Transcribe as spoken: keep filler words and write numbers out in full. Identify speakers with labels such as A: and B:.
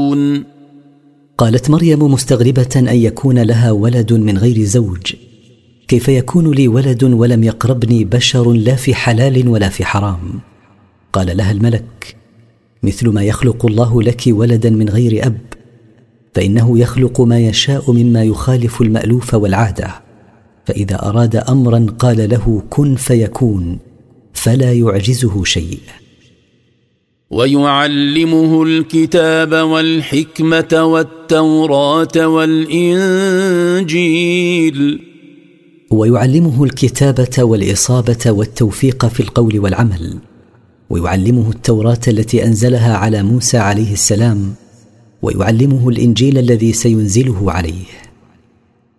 A: يعلمون.
B: قالت مريم مستغربة أن يكون لها ولد من غير زوج، كيف يكون لي ولد ولم يقربني بشر لا في حلال ولا في حرام؟ قال لها الملك: مثل ما يخلق الله لك ولدا من غير أب، فإنه يخلق ما يشاء مما يخالف المألوف والعادة، فإذا أراد أمرا قال له كن فيكون، فلا يعجزه شيء.
A: ويعلمه الكتاب والحكمة والتوراة والإنجيل.
B: ويعلمه الكتابة والإصابة والتوفيق في القول والعمل، ويعلمه التوراة التي أنزلها على موسى عليه السلام، ويعلمه الإنجيل الذي سينزله عليه.